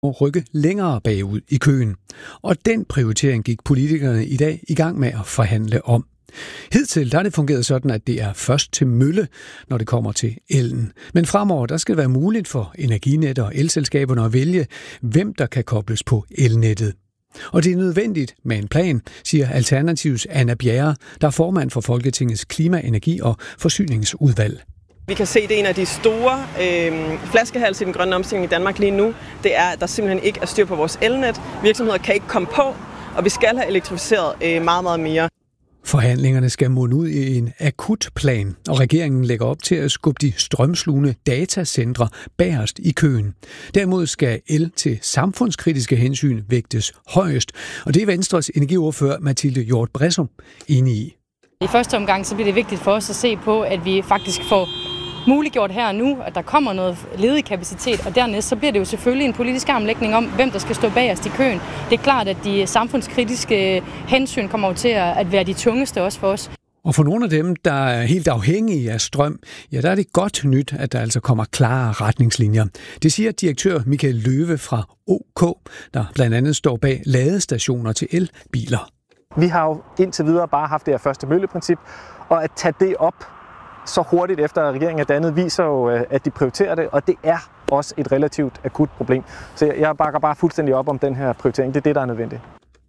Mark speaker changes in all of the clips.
Speaker 1: og rykke længere bagud i køen. Og den prioritering gik politikerne i dag i gang med at forhandle om. Hidtil der er det fungeret sådan, at det er først til mølle, når det kommer til elen. Men fremover der skal det være muligt for Energinet og elselskaberne at vælge, hvem der kan kobles på elnettet. Og det er nødvendigt med en plan, siger Alternativets Anna Bjerre, der er formand for Folketingets Klima-, Energi- og Forsyningsudvalg.
Speaker 2: Vi kan se, at det er en af de store flaskehalse i den grønne omstilling i Danmark lige nu. Det er, at der simpelthen ikke er styr på vores elnet. Virksomheder kan ikke komme på, og vi skal have elektrificeret meget, meget mere.
Speaker 1: Forhandlingerne skal munde ud i en akutplan, og regeringen lægger op til at skubbe de strømslugende datacentre bagerst i køen. Derimod skal el til samfundskritiske hensyn vægtes højest, og det er Venstres energiordfører Mathilde Hjort Bredsum enig i.
Speaker 3: I første omgang så bliver det vigtigt for os at se på, at vi faktisk får muliggjort her og nu, at der kommer noget ledig kapacitet, og dernæst så bliver det jo selvfølgelig en politisk armlægning om, hvem der skal stå bagerst i køen. Det er klart, at de samfundskritiske hensyn kommer jo til at være de tungeste også for os.
Speaker 1: Og for nogle af dem, der er helt afhængige af strøm, ja, der er det godt nyt, at der altså kommer klare retningslinjer. Det siger direktør Michael Løve fra OK, der blandt andet står bag ladestationer til elbiler.
Speaker 4: Vi har jo indtil videre bare haft det her første mølleprincip, og at tage det op så hurtigt efter at regeringen er dannet, viser jo, at de prioriterer det, og det er også et relativt akut problem. Så jeg bakker bare fuldstændig op om den her prioritering. Det er det, der er nødvendigt.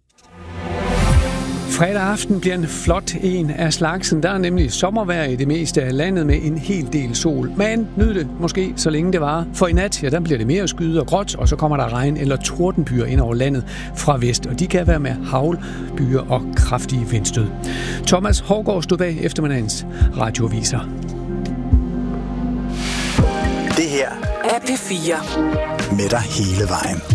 Speaker 1: Fredag aften bliver en flot en af slagsen. Der er nemlig sommervejr i det meste af landet med en hel del sol. Men nyd det måske, så længe det varer. For i nat, ja, der bliver det mere skyde og gråt, og så kommer der regn eller tordenbyer ind over landet fra vest. Og de kan være med haglbyer og kraftige vindstød. Thomas Hårgaard stod bag eftermiddagens radioaviser.
Speaker 5: Det her er P4 med dig hele vejen.